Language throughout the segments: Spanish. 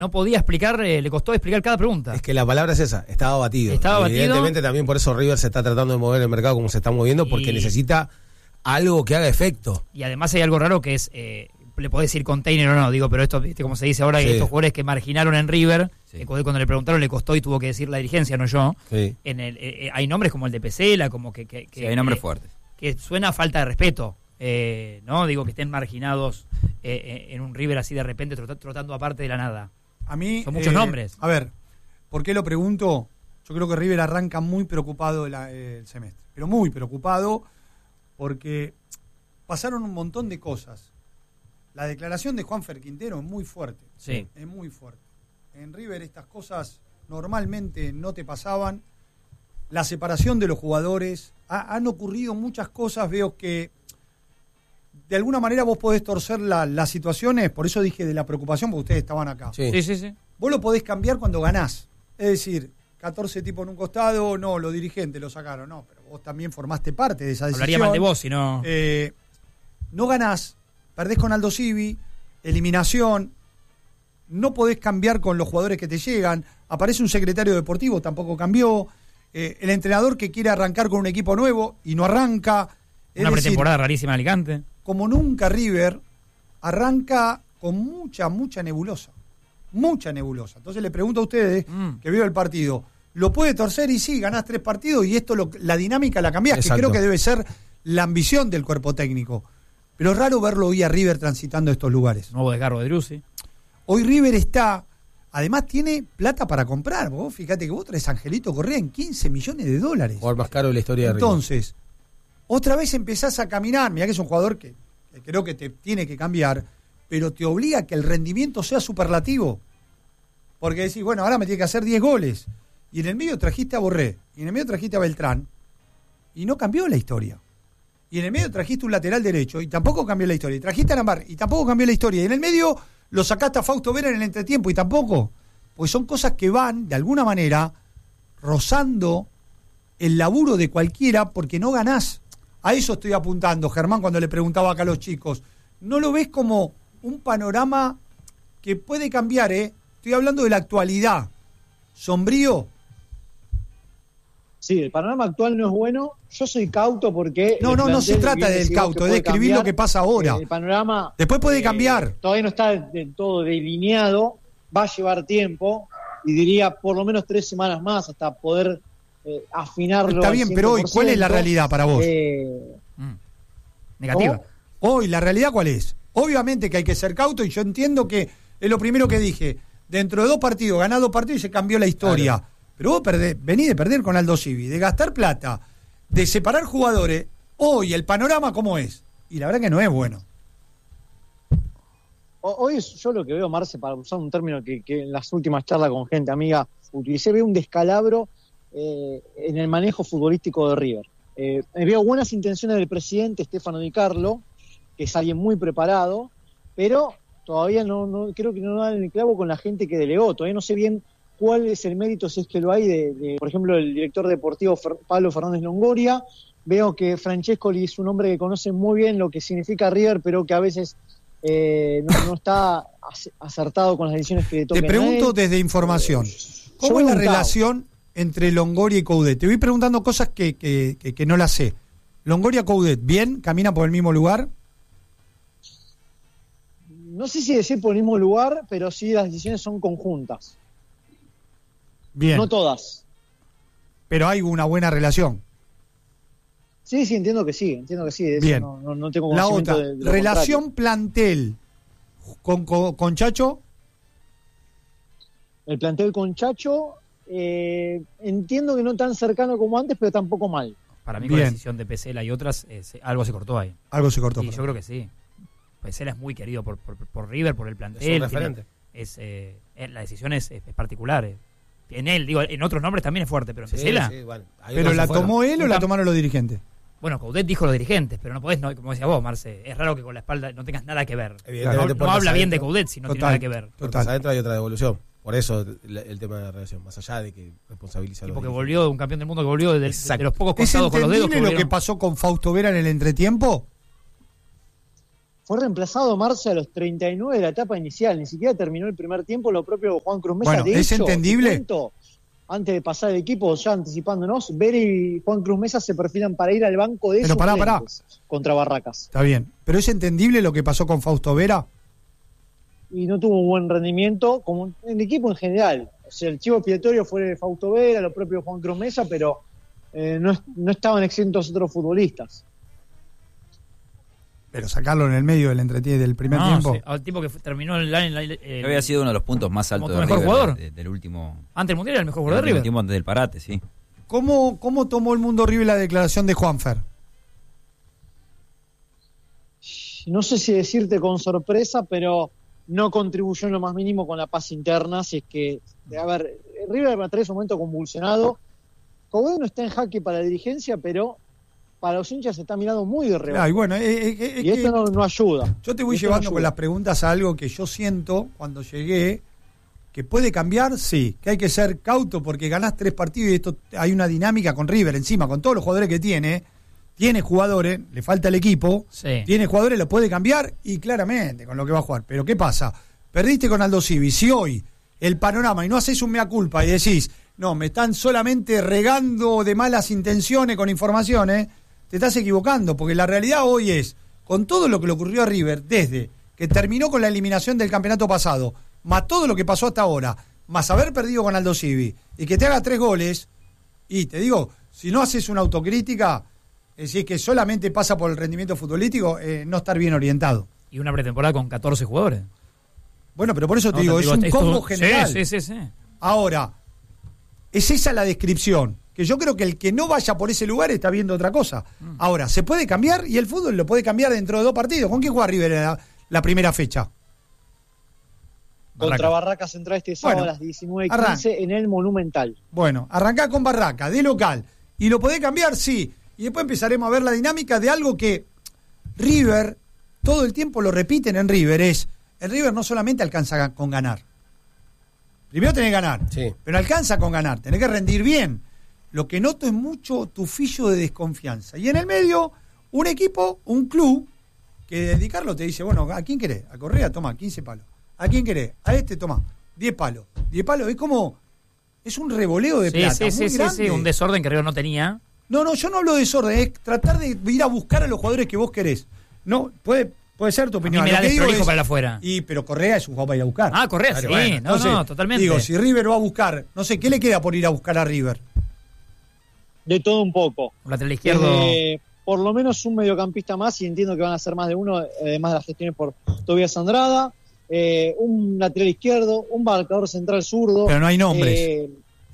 no podía explicar, le costó explicar cada pregunta. Es que la palabra es esa, estaba batido. Evidentemente también por eso River se está tratando de mover el mercado como se está moviendo, porque necesita algo que haga efecto. Y además hay algo raro que es, le podés decir container o no, digo, pero esto, ¿viste? Como se dice ahora, estos jugadores que marginaron en River, cuando le preguntaron le costó y tuvo que decir la dirigencia, no yo. Sí. Hay nombres como el de Pesela, como que hay nombres fuertes. Que suena a falta de respeto. No digo que estén marginados en un River así de repente trotando aparte de la nada. A mí son muchos nombres. A ver, ¿por qué lo pregunto? Yo creo que River arranca muy preocupado el semestre, pero muy preocupado porque pasaron un montón de cosas. La declaración de Juanfer Quintero es muy fuerte. Sí. Es muy fuerte. En River estas cosas normalmente no te pasaban. La separación de los jugadores, han ocurrido muchas cosas. Veo que de alguna manera vos podés torcer las situaciones, por eso dije de la preocupación, porque ustedes estaban acá. Sí. Vos lo podés cambiar cuando ganás. Es decir, 14 tipos en un costado, no, los dirigentes lo sacaron, no, pero vos también formaste parte de esa decisión. Hablaría mal de vos si no. No ganás, perdés con Aldo Civi, eliminación, no podés cambiar con los jugadores que te llegan, aparece un secretario deportivo, tampoco cambió, el entrenador que quiere arrancar con un equipo nuevo y no arranca. Una pretemporada rarísima en Alicante. Como nunca River arranca con mucha nebulosa. Mucha nebulosa. Entonces le pregunto a ustedes, que vio el partido, ¿lo puede torcer? Y sí, ganás 3 partidos y esto la dinámica la cambiás, que creo que debe ser la ambición del cuerpo técnico. Pero es raro verlo hoy a River transitando estos lugares. Nuevo desgarro de Drussi. Hoy River además tiene plata para comprar. Vos fíjate que vos traes a Angelito Correa en $15 millones. Jugador más caro de la historia de River. Entonces, otra vez empezás a caminar. Mirá que es un jugador que creo que te tiene que cambiar, pero te obliga a que el rendimiento sea superlativo. Porque decís, bueno, ahora me tiene que hacer 10 goles. Y en el medio trajiste a Borré, y en el medio trajiste a Beltrán, y no cambió la historia. Y en el medio trajiste un lateral derecho, y tampoco cambió la historia. Y trajiste a Lamar, y tampoco cambió la historia. Y en el medio lo sacaste a Fausto Vera en el entretiempo, y tampoco. Pues son cosas que van, de alguna manera, rozando el laburo de cualquiera, porque no ganás. A eso estoy apuntando, Germán, cuando le preguntaba acá a los chicos. ¿No lo ves como un panorama que puede cambiar, Estoy hablando de la actualidad. ¿Sombrío? Sí, el panorama actual no es bueno. Yo soy cauto porque... No se trata del cauto, es de describir lo que pasa ahora. El panorama... Después puede cambiar. Todavía no está del todo delineado. Va a llevar tiempo. Y diría por lo menos 3 semanas más hasta poder afinarlo. Está bien, pero hoy, ¿cuál es la realidad para vos? Negativa. Hoy, ¿la realidad cuál es? Obviamente que hay que ser cauto y yo entiendo que es lo primero que dije. Dentro de 2 partidos, ganás 2 partidos y se cambió la historia. Claro. Pero vos venís de perder con Aldo Civi, de gastar plata, de separar jugadores. Hoy el panorama ¿cómo es? Y la verdad que no es bueno. Hoy yo lo que veo, Marce, para usar un término que en las últimas charlas con gente amiga utilicé, veo un descalabro en el manejo futbolístico de River. Veo buenas intenciones del presidente Stefano Di Carlo, que es alguien muy preparado, pero todavía no creo que no dan el clavo con la gente que delegó. Todavía no sé bien cuál es el mérito, si es que lo hay, de por ejemplo, el director deportivo Pablo Fernández Longoria. Veo que Francescoli es un hombre que conoce muy bien lo que significa River, pero que a veces no está acertado con las decisiones que le tocan. Te pregunto desde información, ¿cómo es la relación entre Longoria y Coudet? Te voy preguntando cosas que no las sé. Longoria-Coudet, ¿bien? ¿Camina por el mismo lugar? No sé si decir por el mismo lugar, pero sí las decisiones son conjuntas. Bien. No todas. Pero hay una buena relación. Sí, entiendo que sí. De bien. Eso no tengo conocimiento. La otra, relación contrario. Plantel con Chacho. El plantel con Chacho, entiendo que no tan cercano como antes, pero tampoco mal. Para mí, con la decisión de Pesela y otras, algo se cortó ahí. Algo se cortó. Sí, yo creo que sí. Pesela es muy querido por River, por el plantel. Es un referente. La decisión es particular. En él, digo, en otros nombres también es fuerte, pero en Pesela. Sí, bueno, ¿pero la tomó él o la tomaron los dirigentes? Bueno, Coudet dijo los dirigentes, pero no podés, como decía vos, Marce, es raro que con la espalda no tengas nada que ver. No habla bien de Coudet si no tiene nada que ver. Total. Adentro hay otra devolución. Por eso el tema de la relación, más allá de que responsabiliza a los porque volvió un campeón del mundo que volvió de los pocos costados con los dedos. ¿Es entendible lo que pasó con Fausto Vera en el entretiempo? fue reemplazado Marce a los 39 de la etapa inicial, ni siquiera terminó el primer tiempo, lo propio Juan Cruz Mesa. Bueno, de ¿es hecho, entendible? Antes de pasar el equipo, ya anticipándonos, Vera y Juan Cruz Mesa se perfilan para ir al banco de suplentes contra Barracas. Está bien, pero ¿es entendible lo que pasó con Fausto Vera? Y no tuvo un buen rendimiento, como en el equipo en general. O sea, el chivo expiatorio fue Fausto Vera, lo propio Juan Cruz Mesa, pero no estaban exentos otros futbolistas. Pero sacarlo en el medio del primer tiempo. Sí, al tipo que terminó el había sido uno de los puntos más altos del mejor jugador del último. Antes del Mundial era el mejor jugador de River. Tiempo antes del parate, sí. ¿Cómo tomó el mundo River la declaración de Juanfer? No sé si decirte con sorpresa, pero no contribuyó en lo más mínimo con la paz interna. Si es que, a ver, River atraviesa un momento convulsionado. Coudet no está en jaque para la dirigencia, pero para los hinchas se está mirando muy de reojo. Y bueno, y esto no ayuda. Yo te voy llevando con las preguntas a algo que yo siento cuando llegué, que puede cambiar, sí, que hay que ser cauto porque ganás 3 partidos y esto hay una dinámica con River encima, con todos los jugadores que tiene jugadores, le falta el equipo, sí. Tiene jugadores, lo puede cambiar y claramente con lo que va a jugar. Pero ¿qué pasa? Perdiste con Aldo Civi, si hoy el panorama y no haces un mea culpa y decís, no, me están solamente regando de malas intenciones con informaciones, te estás equivocando, porque la realidad hoy es, con todo lo que le ocurrió a River, desde que terminó con la eliminación del campeonato pasado, más todo lo que pasó hasta ahora, más haber perdido con Aldo Civi, y que te haga 3 goles, y te digo, si no haces una autocrítica, es decir, que solamente pasa por el rendimiento futbolístico, no estar bien orientado. Y una pretemporada con 14 jugadores. Bueno, pero por eso te digo, es un combo general. Sí. Ahora, es esa la descripción. Que yo creo que el que no vaya por ese lugar está viendo otra cosa. Ahora, se puede cambiar y el fútbol lo puede cambiar dentro de 2 partidos. ¿Con quién juega River la primera fecha? Contra Barracas entra este sábado a las 19:15 en el Monumental. Bueno, arrancá con Barraca, de local. ¿Y lo podés cambiar? Sí. Y después empezaremos a ver la dinámica de algo que River, todo el tiempo lo repiten en River, el River no solamente alcanza con ganar. Primero tenés que ganar, sí. Pero alcanza con ganar, tenés que rendir bien. Lo que noto es mucho tufillo de desconfianza. Y en el medio, un equipo, un club, que dedicarlo te dice, bueno, ¿a quién querés? A Correa, toma, 15 palos. ¿A quién querés? A este, toma, 10 palos. 10 palos, es como, es un revoleo de plata muy grande. Sí, un desorden que River no tenía. No, yo no hablo de desorden, es tratar de ir a buscar a los jugadores que vos querés. No, puede ser tu opinión. A mí me da desprolijo para afuera. Pero Correa es un jugador para ir a buscar. Ah, Correa, claro, sí, bueno, entonces, totalmente. Digo, si River va a buscar, no sé, ¿qué le queda por ir a buscar a River? De todo un poco. Un lateral izquierdo. Por lo menos un mediocampista más, y entiendo que van a ser más de uno, además de las gestiones por Tobias Andrada, un lateral izquierdo, un marcador central zurdo. Pero no hay nombres.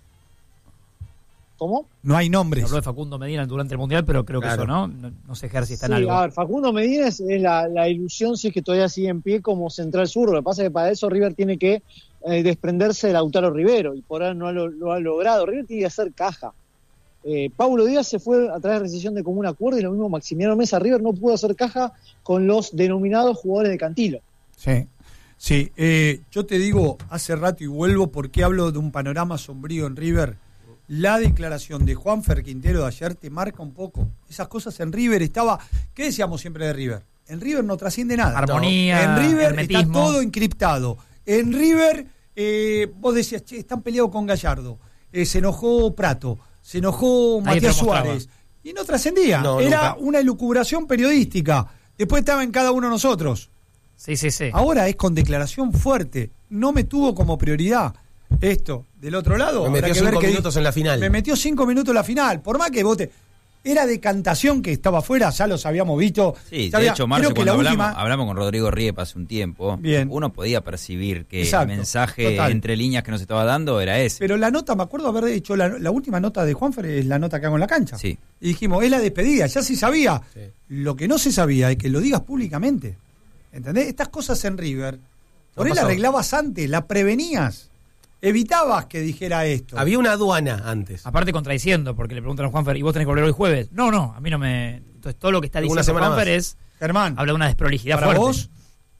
¿Cómo? No hay nombres. Habló de Facundo Medina durante el Mundial, pero creo que eso no se ejerce, está en algo. A ver, Facundo Medina es la ilusión, si es que todavía sigue en pie como central zurdo. Lo que pasa es que para eso River tiene que desprenderse de Lautaro Rivero, y por ahora no lo ha logrado. River tiene que hacer caja. Paulo Díaz se fue a través de rescisión de común acuerdo, y lo mismo Maximiliano Mesa. River no pudo hacer caja con los denominados jugadores de Cantilo. Sí. Yo te digo hace rato y vuelvo porque hablo de un panorama sombrío en River. La declaración de Juanfer Quintero de ayer te marca un poco. Esas cosas en River estaba... ¿Qué decíamos siempre de River? En River no trasciende nada. Armonía, en River hermetismo. Está todo encriptado. En River, vos decías, están peleados con Gallardo. Se enojó Prato. Se enojó Matías Suárez. Y no trascendía. Era nunca. Una elucubración periodística. Después estaba en cada uno de nosotros. Sí. Ahora es con declaración fuerte. No me tuvo como prioridad esto. Del otro lado, me metió 5 minutos en la final. Me metió 5 minutos en la final. Por más que vote. Era decantación que estaba afuera, ya los habíamos visto. Sí, de hecho, Marcio, cuando hablamos con Rodrigo Riepa hace un tiempo, uno podía percibir que el mensaje entre líneas que nos estaba dando era ese. Pero la nota, me acuerdo haber dicho, la última nota de Juanfer es la nota que hago en la cancha. Sí. Y dijimos, es la despedida, ya se sabía. Sí. Lo que no se sabía es que lo digas públicamente. ¿Entendés? Estas cosas en River, por él la arreglabas antes, la prevenías. Evitabas que dijera esto. Había una aduana antes. Aparte contradiciendo, porque le preguntan a Juanfer, ¿y vos tenés que volver hoy jueves? No, a mí no me... Entonces todo lo que está diciendo Juanfer es... Germán, habla de una desprolijidad para fuerte. Vos,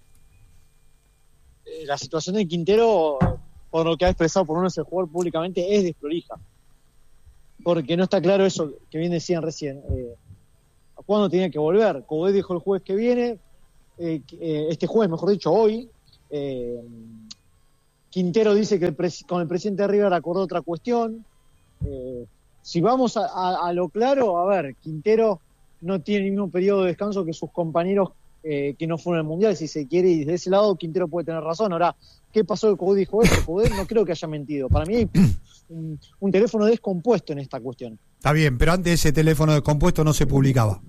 la situación de Quintero, por lo que ha expresado por uno ese jugador públicamente, es desprolija. Porque no está claro eso que bien decían recién. ¿A cuándo tenía que volver? Coudet dijo el jueves que viene. este jueves, mejor dicho, hoy, Quintero dice que con el presidente de River acordó otra cuestión. Si vamos a lo claro, a ver, Quintero no tiene el mismo periodo de descanso que sus compañeros que no fueron al Mundial, si se quiere, y desde ese lado Quintero puede tener razón. Ahora, ¿qué pasó que Coudet dijo esto? Coudet no creo que haya mentido. Para mí hay un teléfono descompuesto en esta cuestión. Está bien, pero antes ese teléfono descompuesto no se publicaba.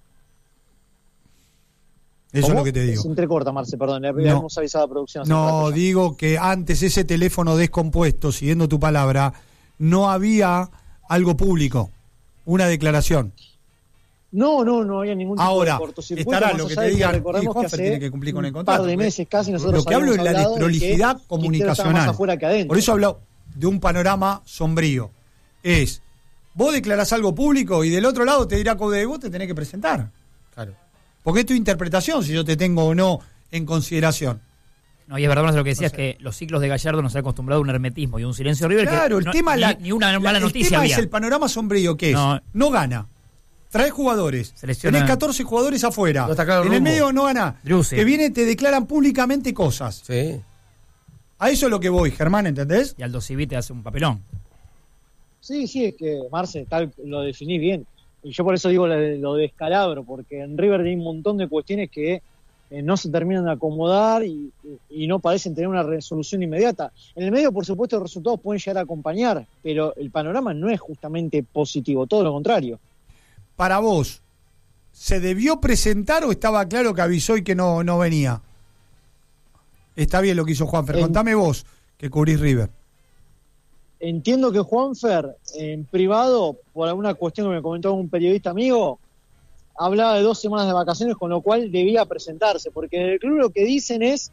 Eso ¿Cómo? Es lo que te digo. Se entrecorta, Marce, perdón, le habíamos avisado a la producción. No, digo que antes ese teléfono descompuesto, siguiendo tu palabra, no había algo público, una declaración. No había ningún tipo ahora, de cortocircuito. Estará lo que te digan, y Juanfer tiene que cumplir con el contrato. Un par de meses casi nosotros lo que hablo es la desprolijidad comunicacional. Por eso hablo de un panorama sombrío. Es, vos declarás algo público y del otro lado te dirá Coudet, vos te tenés que presentar. Claro. Porque es tu interpretación si yo te tengo o no en consideración. No, y es verdad, lo que decías, que los ciclos de Gallardo nos han acostumbrado a un hermetismo y un silencio River. Claro, que el tema ni una mala noticia el tema había. es el panorama sombrío, que es, no gana. Traes jugadores, tenés 14 jugadores afuera, no está claro en el medio no gana, Drussi. Que viene te declaran públicamente cosas. Sí. A eso es lo que voy, Germán, ¿entendés? Y Aldo Civi te hace un papelón. Sí, es que Marce, tal lo definí bien. Y yo por eso digo lo de descalabro, porque en River hay un montón de cuestiones que no se terminan de acomodar y no parecen tener una resolución inmediata. En el medio, por supuesto, los resultados pueden llegar a acompañar, pero el panorama no es justamente positivo, todo lo contrario. Para vos, ¿se debió presentar o estaba claro que avisó y que no venía? Está bien lo que hizo Juanfer. Contame vos, que cubrís River. Entiendo que Juanfer, en privado, por alguna cuestión que me comentó un periodista amigo, hablaba de 2 semanas de vacaciones, con lo cual debía presentarse, porque en el club lo que dicen es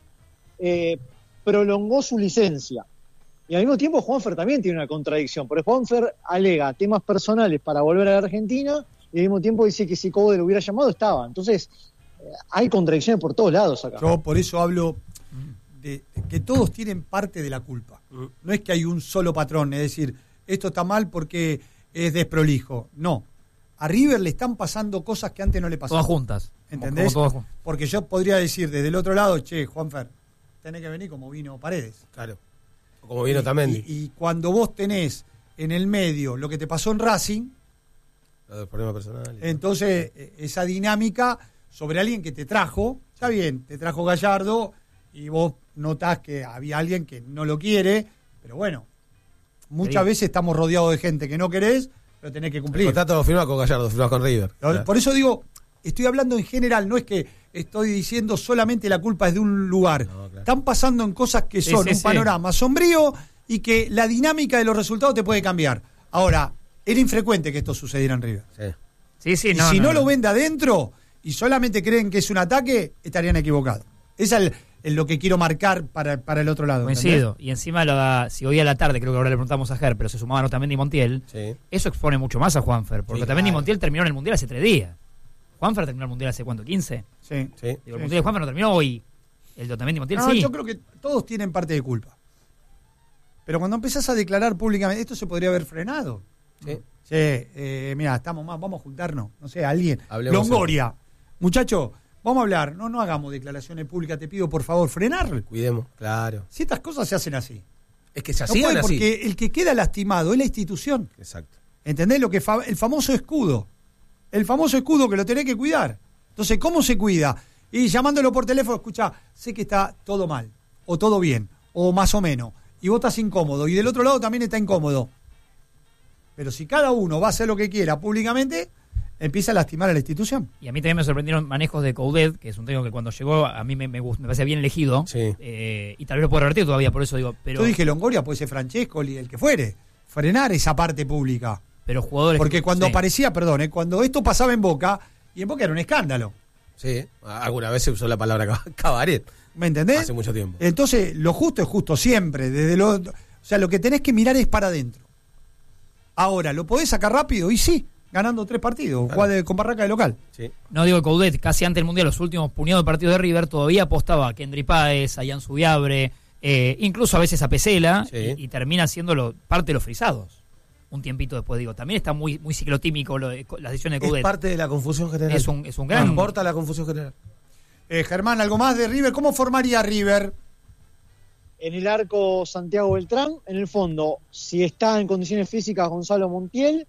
prolongó su licencia. Y al mismo tiempo Juanfer también tiene una contradicción, porque Juanfer alega temas personales para volver a la Argentina y al mismo tiempo dice que si Coudet lo hubiera llamado estaba. Entonces hay contradicciones por todos lados acá. Yo por eso hablo de que todos tienen parte de la culpa. No es que hay un solo patrón, es decir, esto está mal porque es desprolijo. No. A River le están pasando cosas que antes no le pasaban. Todas juntas. ¿Entendés? Como todas. Porque yo podría decir desde el otro lado, che, Juanfer, tenés que venir como vino Paredes. Claro. O como vino Tamendi. Y cuando vos tenés en el medio lo que te pasó en Racing, los problemas personales. Entonces, esa dinámica sobre alguien que te trajo, está bien, te trajo Gallardo y vos notás que había alguien que no lo quiere, pero bueno, muchas veces estamos rodeados de gente que no querés, pero tenés que cumplir. El contrato firma con Gallardo, firma con River. Por eso digo, estoy hablando en general, no es que estoy diciendo solamente la culpa es de un lugar. No, claro. Están pasando en cosas que son un panorama sombrío y que la dinámica de los resultados te puede cambiar. Ahora, era infrecuente que esto sucediera en River. Sí, y si no lo ven de adentro y solamente creen que es un ataque, estarían equivocados. Esa es lo que quiero marcar para el otro lado. Coincido. ¿Entendés? Y encima, si hoy a la tarde, creo que ahora le preguntamos a Ger, pero se sumaban también Di Montiel, eso expone mucho más a Juanfer, porque también Di Montiel terminó en el Mundial hace 3 días. Juanfer terminó el Mundial hace ¿cuánto? ¿15? Sí. Digo, el Mundial de Juanfer no terminó hoy. El de Otamendi Montiel sí. Yo creo que todos tienen parte de culpa. Pero cuando empezás a declarar públicamente, esto se podría haber frenado. Mira, vamos a juntarnos, no sé, alguien. Hablemos Longoria. Muchacho, vamos a hablar, no hagamos declaraciones públicas, te pido por favor, frenar. Cuidemos, claro. Si estas cosas se hacen así. Es que se hacían así. Porque el que queda lastimado es la institución. Exacto. ¿Entendés? El famoso escudo. El famoso escudo que lo tenés que cuidar. Entonces, ¿cómo se cuida? Y llamándolo por teléfono, escucha, sé que está todo mal, o todo bien, o más o menos, y vos estás incómodo, y del otro lado también está incómodo. Pero si cada uno va a hacer lo que quiera públicamente, empieza a lastimar a la institución. Y a mí también me sorprendieron manejos de Coudet, que es un técnico que cuando llegó a mí me parece bien elegido, y tal vez lo puedo revertir todavía, por eso digo. Pero yo dije Longoria, puede ser Francescoli, el que fuere, frenar esa parte pública. Pero jugadores. Porque cuando parecía, cuando esto pasaba en Boca, y en Boca era un escándalo. Sí, alguna vez se usó la palabra cabaret. ¿Me entendés? Hace mucho tiempo. Entonces, lo justo es justo siempre. O sea, lo que tenés que mirar es para adentro. Ahora, ¿lo podés sacar rápido? Y sí, ganando 3 partidos, claro. Con Barraca de local. Sí. No digo que Coudet, casi antes del Mundial, los últimos puñados de partidos de River, todavía apostaba a Kendry Páez, a Ian Subiabre, incluso a veces a Pesela, y termina siendo parte de los frisados. Un tiempito después, digo, también está muy ciclotímico las decisiones de Coudet. Es parte de la confusión general. Es un gran... No importa la confusión general. Germán, ¿algo más de River? ¿Cómo formaría River? En el arco Santiago Beltrán, en el fondo, si está en condiciones físicas, Gonzalo Montiel,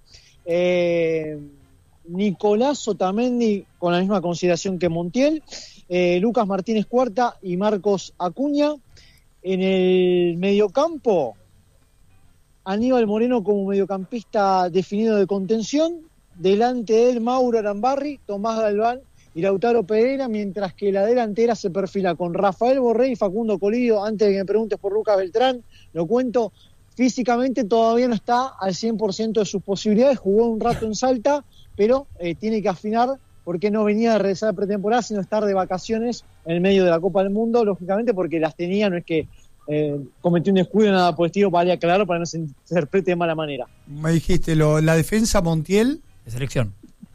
Nicolás Otamendi con la misma consideración que Montiel, Lucas Martínez Cuarta y Marcos Acuña. En el mediocampo, Aníbal Moreno como mediocampista definido de contención, delante de él Mauro Arambarri, Tomás Galván y Lautaro Pereira, mientras que la delantera se perfila con Rafael Borré y Facundo Colidio. Antes de que me preguntes por Lucas Beltrán, lo cuento, físicamente todavía no está al 100% de sus posibilidades, jugó un rato en Salta, pero tiene que afinar porque no venía de regresar a pretemporada, sino estar de vacaciones en el medio de la Copa del Mundo, lógicamente porque las tenía, no es que cometió un descuido, nada por el estilo, vale aclarar para no se interprete de mala manera. Me dijiste, la defensa Montiel. De selección.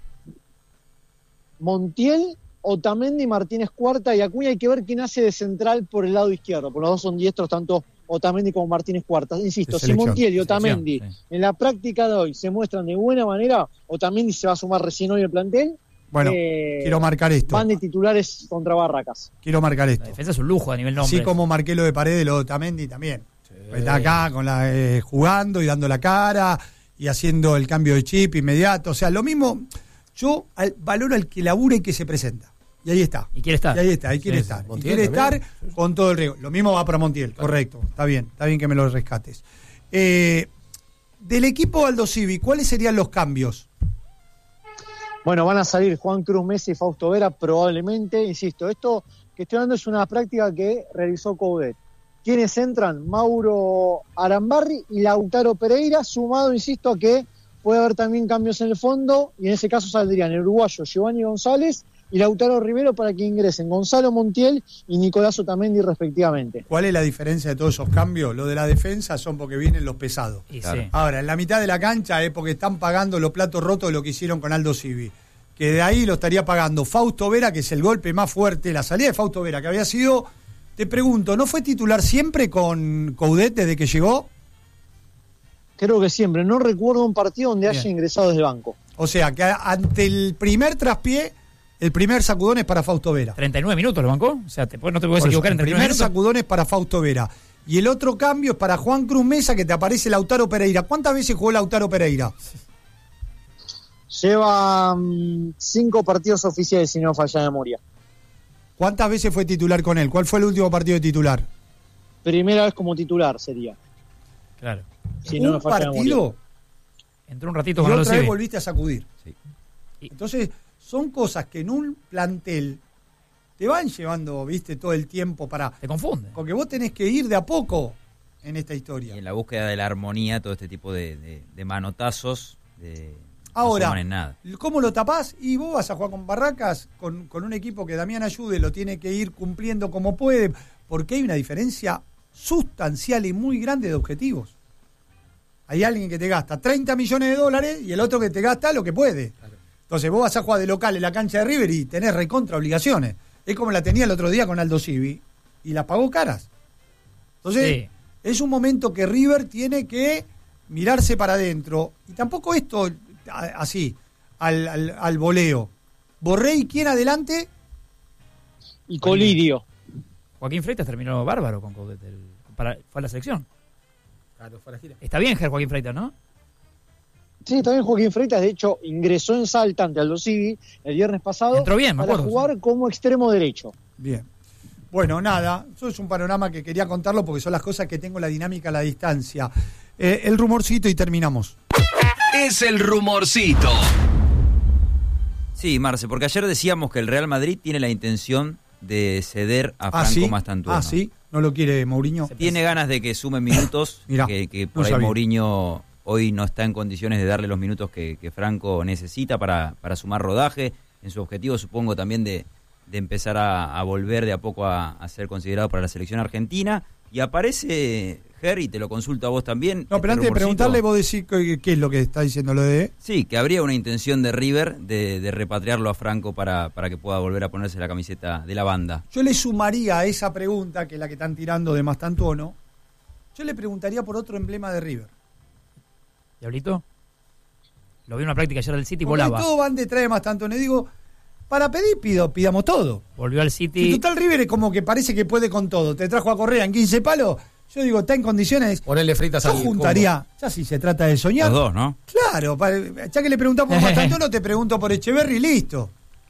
Montiel, Otamendi, Martínez Cuarta y Acuña. Hay que ver quién hace de central por el lado izquierdo, por los dos son diestros, tanto Otamendi como Martínez Cuarta. Insisto, si Montiel y Otamendi en la práctica de hoy se muestran de buena manera, Otamendi se va a sumar recién hoy al plantel. Bueno, quiero marcar esto. Van de titulares contra Barracas. Quiero marcar esto. La defensa es un lujo a nivel nombre. Así como marqué lo de Paredes, lo de Otamendi también. Sí. Está acá con jugando y dando la cara y haciendo el cambio de chip inmediato. O sea, lo mismo, yo valoro al que labura y que se presenta. Y ahí está. Y quiere estar. Y ahí está, y quiere estar. Y quiere estar con todo el riesgo. Lo mismo va para Montiel, correcto. Está bien que me lo rescates. Del equipo Aldo Civi, ¿cuáles serían los cambios? Bueno, van a salir Juan Cruz Mesa y Fausto Vera probablemente. Insisto, esto que estoy dando es una práctica que realizó Coudet. ¿Quiénes entran? Mauro Arambarri y Lautaro Pereira, sumado, insisto, a que puede haber también cambios en el fondo, y en ese caso saldrían el uruguayo Giovanni González y Lautaro Rivero para que ingresen Gonzalo Montiel y Nicolás Otamendi respectivamente. ¿Cuál es la diferencia de todos esos cambios? Lo de la defensa son porque vienen los pesados. Claro. Ahora, en la mitad de la cancha es porque están pagando los platos rotos de lo que hicieron con Aldo Civi. Que de ahí lo estaría pagando Fausto Vera, que es el golpe más fuerte, la salida de Fausto Vera, que había sido, te pregunto, ¿no fue titular siempre con Coudet desde que llegó? Creo que siempre, no recuerdo un partido donde haya ingresado desde el banco. O sea, que ante el primer traspié, el primer sacudón es para Fausto Vera. 39 minutos lo bancó, o sea, no te puedes equivocar en 39 minutos. El primer sacudón es para Fausto Vera. Y el otro cambio es para Juan Cruz Mesa, que te aparece Lautaro Pereira. ¿Cuántas veces jugó Lautaro Pereira? Lleva 5 partidos oficiales, si no falla la memoria. ¿Cuántas veces fue titular con él? ¿Cuál fue el último partido de titular? Primera vez como titular sería. Claro. Si no, ¿Un partido? Entró un ratito y con otra vez volviste a sacudir. Sí. Entonces, son cosas que en un plantel te van llevando, viste, todo el tiempo para... Te confunde. Porque vos tenés que ir de a poco en esta historia. Y en la búsqueda de la armonía, todo este tipo de manotazos... Ahora, no suman en nada. ¿Cómo lo tapás? Y vos vas a jugar con Barracas, con un equipo que Damián Ayude lo tiene que ir cumpliendo como puede, porque hay una diferencia sustancial y muy grande de objetivos. Hay alguien que te gasta 30 millones de dólares y el otro que te gasta lo que puede. Claro. Entonces vos vas a jugar de local en la cancha de River y tenés recontra obligaciones. Es como la tenía el otro día con Aldo Civi y la pagó caras. Entonces, es un momento que River tiene que mirarse para adentro. Y tampoco esto... así, al voleo. Borré y quién adelante y Colidio. Joaquín Freitas terminó bárbaro con Coudet, fue a la selección. Claro, fue a la gira. Está bien Joaquín Freitas, ¿no? Sí, está bien Joaquín Freitas, de hecho ingresó en Salta ante Aldo Civi el viernes pasado. Entró bien, me acuerdo, para jugar como extremo derecho. Bien. Bueno, nada, eso es un panorama que quería contarlo porque son las cosas que tengo la dinámica a la distancia. El rumorcito y terminamos. Es el rumorcito. Sí, Marce, porque ayer decíamos que el Real Madrid tiene la intención de ceder a Franco Mastantuono. Ah, sí, no lo quiere Mourinho. Tiene ganas de que sume minutos, que por ahí Mourinho hoy no está en condiciones de darle los minutos que Franco necesita para sumar rodaje. En su objetivo, supongo, también de empezar a volver de a poco a ser considerado para la selección argentina. Y aparece, Ger, y te lo consulto a vos también. No, pero antes de preguntarle, vos decís qué es lo que está diciendo lo de... Sí, que habría una intención de River de repatriarlo a Franco para que pueda volver a ponerse la camiseta de la banda. Yo le sumaría a esa pregunta, que es la que están tirando de Mastantuono, yo le preguntaría por otro emblema de River. ¿Diablito? Lo vi en una práctica ayer del City y volaba. Todos van detrás de Mastantuono. Y digo, Para pedir, pidamos todo. Volvió al City. Y total, River es como que parece que puede con todo. Te trajo a Correa en 15 palos. Yo digo, está en condiciones. Ponerle fritas al. Yo juntaría, ya si se trata de soñar. Los dos, ¿no? Claro, ya que le preguntamos por Mastantuono, te pregunto por Echeverri y listo.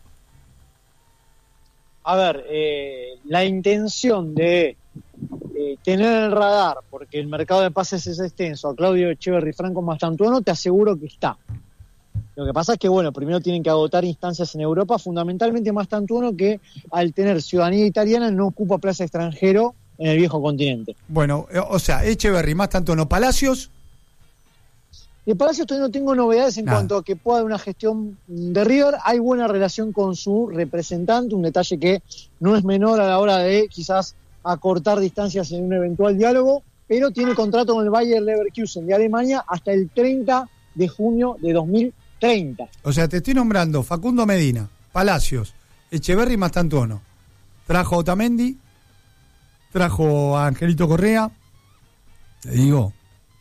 A ver, la intención de tener en el radar, porque el mercado de pases es extenso, a Claudio Echeverri y Franco Mastantuono, te aseguro que está. Lo que pasa es que, bueno, primero tienen que agotar instancias en Europa, fundamentalmente Mastantuono, que al tener ciudadanía italiana no ocupa plaza extranjero en el viejo continente. Bueno, o sea, Echeverri, Mastantuono, Palacios. De Palacios todavía no tengo novedades en cuanto a que pueda haber una gestión de River. Hay buena relación con su representante, un detalle que no es menor a la hora de quizás acortar distancias en un eventual diálogo, pero tiene contrato con el Bayer Leverkusen de Alemania hasta el 30 de junio de 2030. O sea, te estoy nombrando Facundo Medina, Palacios, Echeverri y Mastantuono. Trajo a Otamendi, trajo a Angelito Correa. Te digo.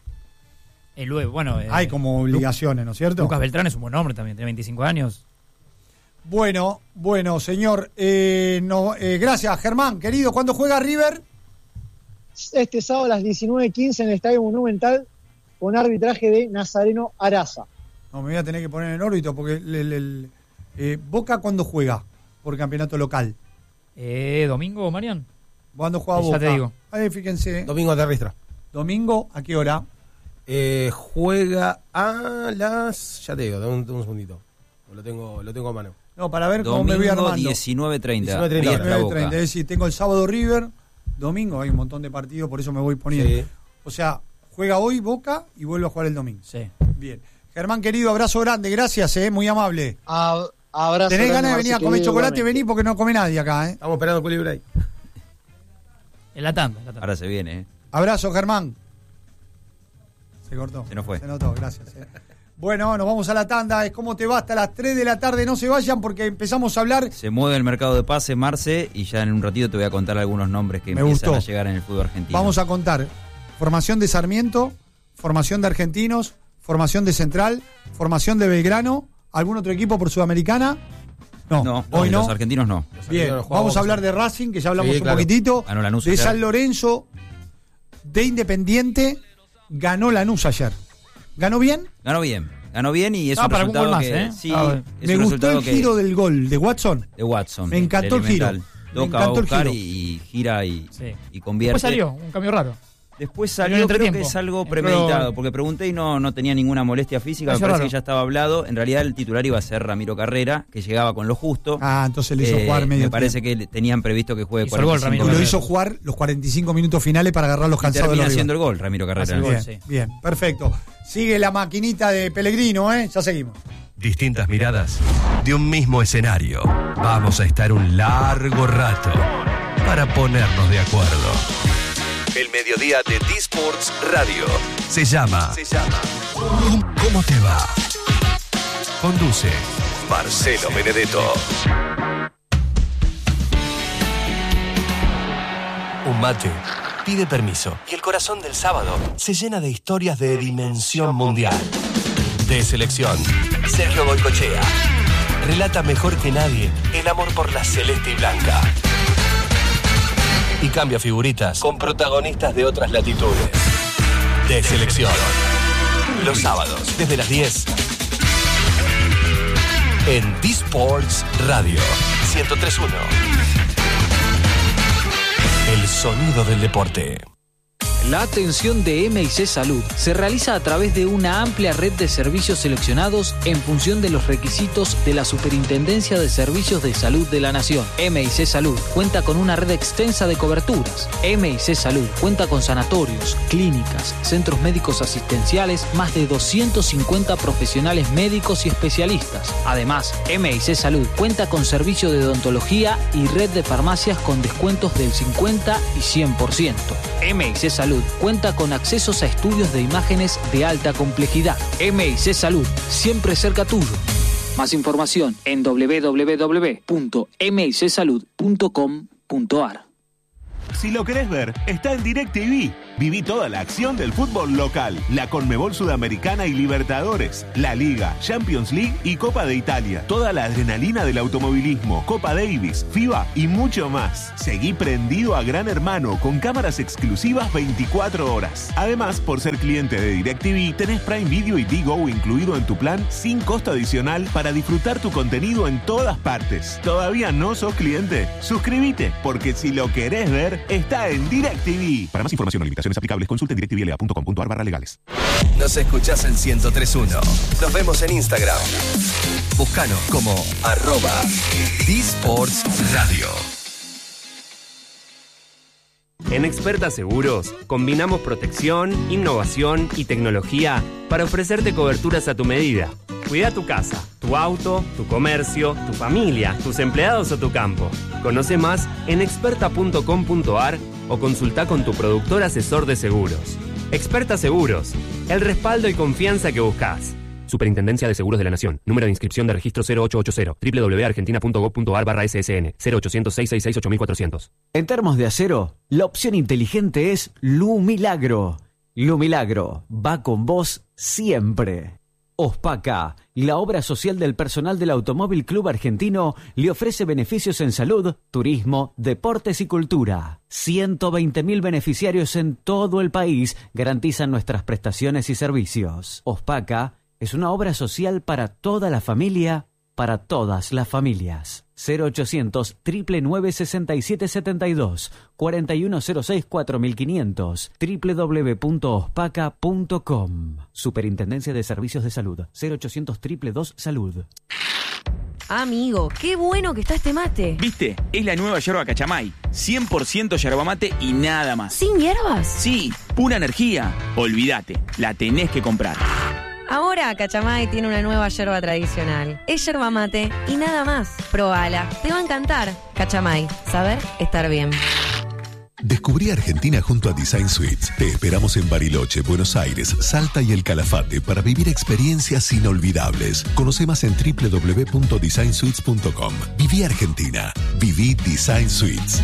Hay como obligaciones, ¿no es cierto? Lucas Beltrán es un buen hombre también, tiene 25 años. Bueno, señor. Gracias, Germán, querido. ¿Cuándo juega River? Este sábado a las 19:15 en el Estadio Monumental con arbitraje de Nazareno Araza. No, me voy a tener que poner en órbita porque Boca, ¿cuándo juega por campeonato local? ¿Domingo, Marian? ¿Cuándo juega Boca? Ya te digo. Ahí, fíjense. Domingo de Ristra. ¿Domingo? ¿A qué hora? Juega a las... Ya te digo, dame un segundito. Lo tengo a mano. No, para ver cómo me voy armando. 19:30. Es decir, tengo el sábado River, domingo hay un montón de partidos, por eso me voy poniendo. Sí. O sea, juega hoy Boca y vuelve a jugar el domingo. Sí. Bien. Germán, querido, abrazo grande, gracias, muy amable. Abrazo. Tenés ganas de venir a comer chocolate, vení porque no come nadie acá, Estamos esperando el Culibray. En la tanda. Ahora se viene, Abrazo, Germán. Se cortó. Se nos fue. Se notó, gracias. Bueno, nos vamos a la tanda. Es como te va hasta las 3 de la tarde. No se vayan porque empezamos a hablar. Se mueve el mercado de pase, Marce, y ya en un ratito te voy a contar algunos nombres que empiezan a llegar en el fútbol argentino. Vamos a contar formación de Sarmiento, formación de Argentinos, formación de Central, formación de Belgrano. ¿Algún otro equipo por Sudamericana? No, hoy no. Los argentinos no. Bien, vamos a hablar de Racing, que ya hablamos un poquitito. Ganó Lanús de San Lorenzo, de Independiente. Ganó Lanús ayer. ¿Ganó bien? Ganó bien y es un resultado que... Sí, me gustó el giro del gol de Watson. Me encantó el giro. Toca a buscar y gira y convierte. Después salió, un cambio raro. Después salió, creo que es algo premeditado, porque pregunté y no tenía ninguna molestia física, me parece que ya estaba hablado. En realidad el titular iba a ser Ramiro Carrera, que llegaba con lo justo. Entonces le hizo jugar medio Me parece que tenían previsto que juegue 45 minutos. Y lo hizo jugar los 45 minutos finales para agarrar los cansados de los rivales. Haciendo el gol, Ramiro Carrera. Bien, perfecto. Sigue la maquinita de Pellegrino, ya seguimos. Distintas miradas de un mismo escenario. Vamos a estar un largo rato para ponernos de acuerdo. El mediodía de D-Sports Radio se llama ¿Cómo te va? Conduce Marcelo Benedetto. Un mate pide permiso y el corazón del sábado se llena de historias de dimensión mundial. De selección, Sergio Goycochea relata mejor que nadie el amor por la celeste y blanca. Y cambia figuritas con protagonistas de otras latitudes. De selección. Los sábados, desde las 10. En D-Sports Radio 103.1. El sonido del deporte. La atención de M&C Salud se realiza a través de una amplia red de servicios seleccionados en función de los requisitos de la Superintendencia de Servicios de Salud de la Nación. M&C Salud cuenta con una red extensa de coberturas. M&C Salud cuenta con sanatorios, clínicas, centros médicos asistenciales, más de 250 profesionales médicos y especialistas. Además, M&C Salud cuenta con servicio de odontología y red de farmacias con descuentos del 50 y 100%. M&C Salud cuenta con accesos a estudios de imágenes de alta complejidad. M&C Salud, siempre cerca tuyo. Más información en www.micsalud.com.ar. Si lo querés ver, está en DirecTV. Viví toda la acción del fútbol local, la Conmebol Sudamericana y Libertadores, la Liga, Champions League y Copa de Italia. Toda la adrenalina del automovilismo, Copa Davis, FIBA y mucho más. Seguí prendido a Gran Hermano con cámaras exclusivas 24 horas. Además, por ser cliente de DirecTV, tenés Prime Video y Digo incluido en tu plan sin costo adicional para disfrutar tu contenido en todas partes. ¿Todavía no sos cliente? Suscríbete, porque si lo querés ver, está en DirecTV. Para más información o limitaciones aplicables, consulte directvla.com.ar/legales. Nos escuchás en 103.1. Nos vemos en Instagram. Búscanos como @dsportsradio. En Experta Seguros, combinamos protección, innovación y tecnología para ofrecerte coberturas a tu medida. Cuida tu casa, tu auto, tu comercio, tu familia, tus empleados o tu campo. Conoce más en experta.com.ar o consulta con tu productor asesor de seguros. Experta Seguros, el respaldo y confianza que buscas. Superintendencia de Seguros de la Nación. Número de inscripción de registro 0880. www.argentina.gov.ar/ssn. 0800-666-8400. En termos de acero, la opción inteligente es Lumilagro. Lumilagro va con vos siempre. OSPACA, la obra social del personal del Automóvil Club Argentino, le ofrece beneficios en salud, turismo, deportes y cultura. 120.000 beneficiarios en todo el país garantizan nuestras prestaciones y servicios. OSPACA es una obra social para toda la familia, para todas las familias. 0800 999 6772 4106 4500 www.ospaca.com. Superintendencia de Servicios de Salud. 0800 222 Salud. Amigo, qué bueno que está este mate. ¿Viste? Es la nueva yerba Cachamay. 100% yerba mate y nada más. ¿Sin hierbas? Sí, pura energía. Olvídate, la tenés que comprar. Ahora Cachamay tiene una nueva yerba tradicional. Es yerba mate y nada más. Probala, te va a encantar. Cachamay, saber estar bien. Descubrí Argentina junto a Design Suites. Te esperamos en Bariloche, Buenos Aires, Salta y El Calafate para vivir experiencias inolvidables. Conoce más en www.designsuites.com. Viví Argentina. Viví Design Suites.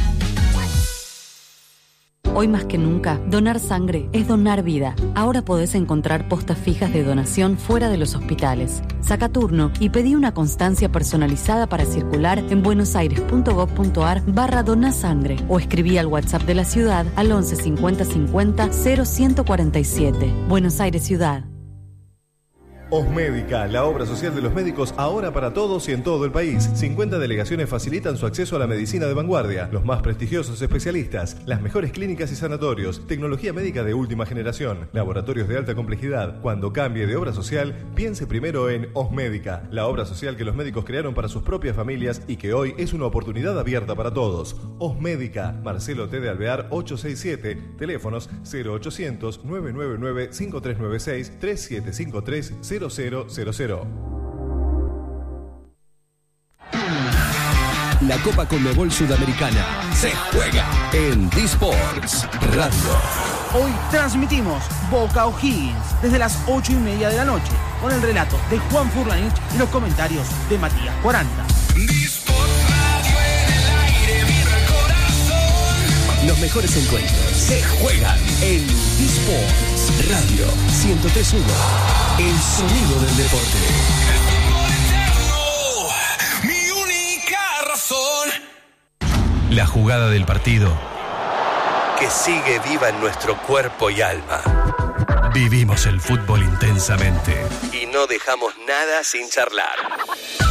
Hoy más que nunca, donar sangre es donar vida. Ahora podés encontrar postas fijas de donación fuera de los hospitales. Saca turno y pedí una constancia personalizada para circular en buenosaires.gov.ar/donasangre o escribí al WhatsApp de la ciudad al 11 50 50 0147. Buenos Aires Ciudad. Osmédica, la obra social de los médicos ahora para todos y en todo el país. 50 delegaciones facilitan su acceso a la medicina de vanguardia, los más prestigiosos especialistas, las mejores clínicas y sanatorios, tecnología médica de última generación, laboratorios de alta complejidad. Cuando cambie de obra social, piense primero en Osmédica, la obra social que los médicos crearon para sus propias familias y que hoy es una oportunidad abierta para todos. Osmédica, Marcelo T. de Alvear 867, teléfonos 0800 999 5396 3753 0000. La Copa Conmebol Sudamericana se juega en D-Sports Radio. Hoy transmitimos Boca O'Higgins desde las 8:30 de la noche con el relato de Juan Furlanich y los comentarios de Matías 40. Los mejores encuentros se juegan en D-Sports Radio 103.1. El sonido del deporte. Mi única razón. La jugada del partido que sigue viva en nuestro cuerpo y alma. Vivimos el fútbol intensamente y no dejamos nada sin charlar.